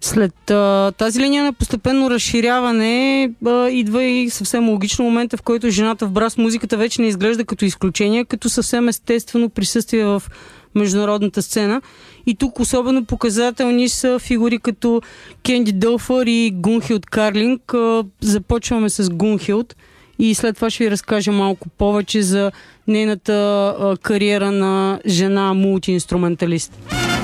След тази линия на постепенно разширяване идва и съвсем логично момента, в който жената в брас музиката вече не изглежда като изключение, като съвсем естествено присъствие в международната сцена. И тук особено показателни са фигури като Кенди Дълфър и Гунхилд Карлинг. Започваме с Гунхилд и след това ще ви разкажа малко повече за нейната кариера на жена мултиинструменталист.